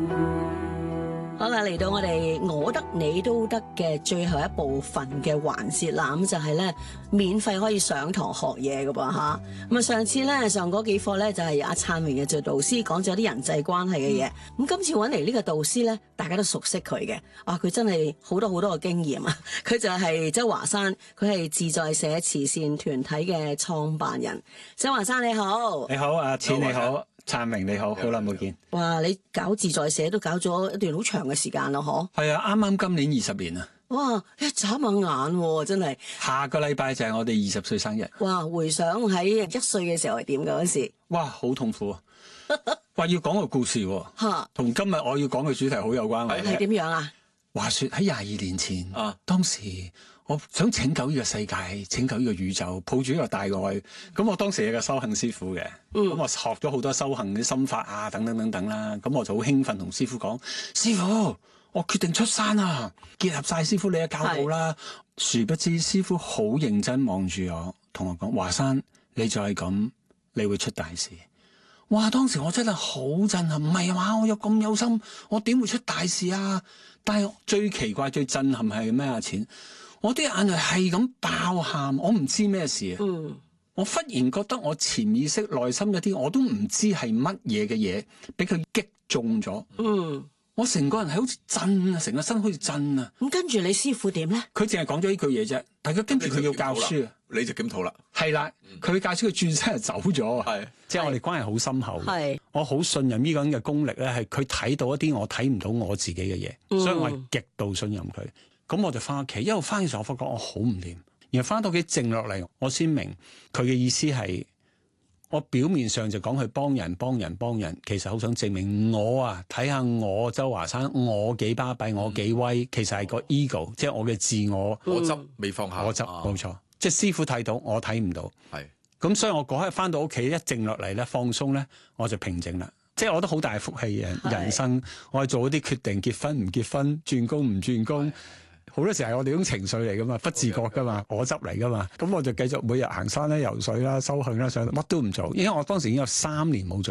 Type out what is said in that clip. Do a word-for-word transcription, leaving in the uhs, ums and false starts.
好啦，嚟到我哋我得你都得嘅最後一部分嘅環節啦，咁就係咧免費可以上堂學嘢㗎噃吓。咁啊上次咧上嗰幾課咧就係阿燦榮嘅做導師講咗啲人際關係嘅嘢，咁今次揾嚟呢個導師咧大家都熟悉佢嘅，啊佢真係好多好多嘅經驗啊！佢就係周華山，佢係自在社慈善團體嘅創辦人。周華山你好， 你好，阿錢你好。燦榮你好，好耐冇見。 哇！你搞自在社都搞咗一段好長嘅時間咯，嗬？ 係啊，啱啱今年二十年啊。 哇！一眨下眼喎，真係。 下個禮拜就係我哋二十歲生日。 哇！回想喺一歲嘅時候係點㗎嗰時？ 哇！好痛苦啊！話要講個故事喎， 嚇， 同今日我要講嘅主題好有關係。 係點樣啊？ 話說喺廿二年前， 啊， 當時我想拯救呢個世界，拯救呢個宇宙，抱住呢個大愛。咁我當時有個修行師傅嘅，咁、嗯、我學咗好多修行嘅心法啊，等等等等啦。咁我就好興奮同師傅講：師傅，我決定出山啊！結合晒師傅你嘅教導啦。殊不知師傅好認真望住我，同我講：華山，你再係咁，你會出大事。哇！當時我真係好震撼，唔係話我有咁有心，我點會出大事啊？但係最奇怪、最震撼係咩啊？錢，我啲眼淚係咁爆喊，我唔知咩事啊！嗯，我忽然覺得我潛意識內心有啲我都唔知係乜嘢嘅嘢，俾佢擊中咗。嗯，我成個人係好似震啊，成個身好似震啊！ 咁跟住你師傅點咧？ 佢淨係講咗呢句嘢啫，但係佢跟住佢要教書啊！ 你就檢討啦， 係啦，佢教書佢轉身就走咗啊！ 係， 即係我哋關係好深厚。 係， 我好信任呢個人嘅功力咧，係佢睇到一啲我睇唔到我自己嘅嘢，嗯、所以我係極度信任佢。咁我就翻屋企，一路翻嘅時候，我發覺我好唔掂。然後翻到屋企靜落嚟，我先明佢嘅意思係，我表面上就講佢幫人、幫人、幫人，其實好想證明我啊，睇下我周華山，我幾巴閉，我幾威，其實係個 ego，即係我嘅自我， 我執未放下， 我執冇錯。即係師傅睇到，我睇唔到。係咁，所以我嗰日翻到屋企一靜落嚟咧，放鬆咧，我就平靜啦。即係我都好大福氣嘅人生，我係做一啲決定，結婚唔結婚，轉工唔轉工，好多時係我哋種情緒嚟噶嘛，不自覺噶嘛，我執嚟噶嘛。咁我就繼續每日行山咧、游水啦、修行啦、上乜都唔做，因為我當時已經有三年冇做。